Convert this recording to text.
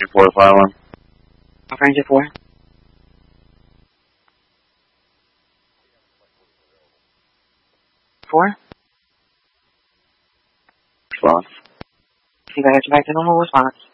451. Ranger 4. Four. Response. You got your back to normal response.